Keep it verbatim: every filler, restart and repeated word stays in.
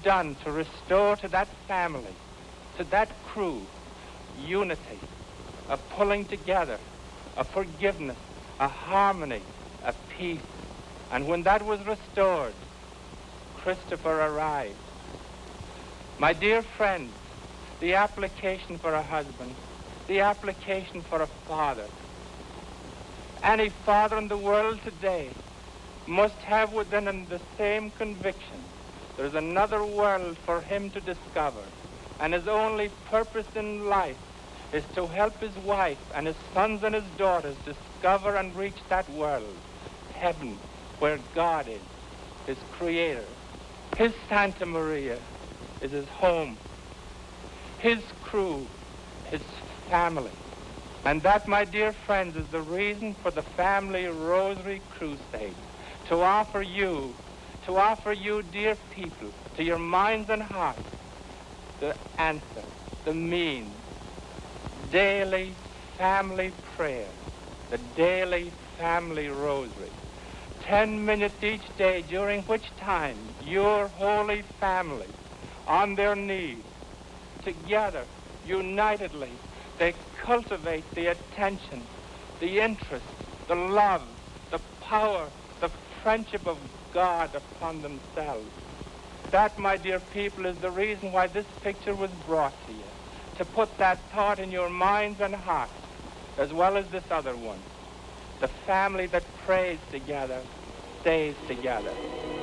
done to restore to that family, to that crew, unity, a pulling together, a forgiveness, a harmony, a peace. And when that was restored, Christopher arrived. My dear friends, the application for a husband, the application for a father. Any father in the world today must have within him the same conviction. There's another world for him to discover, and his only purpose in life is to help his wife and his sons and his daughters discover and reach that world, heaven, where God is, his creator. His Santa Maria is his home, his crew, his family. And that, my dear friends, is the reason for the Family Rosary Crusade, to offer you, to offer you, dear people, to your minds and hearts, the answer, the means, daily family prayer, the daily family rosary. Ten minutes each day, during which time your holy family, on their knees, together, unitedly, they cultivate the attention, the interest, the love, the power, the friendship of God upon themselves. That, my dear people, is the reason why this picture was brought to you, to put that thought in your minds and hearts, as well as this other one. The family that prays together stays together.